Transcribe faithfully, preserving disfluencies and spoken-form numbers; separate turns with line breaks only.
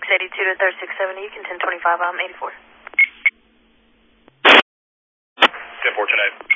thirty-six eighty-two to thirty-six seventy, you can ten twenty-five, I'm eighty-four.
ten four tonight.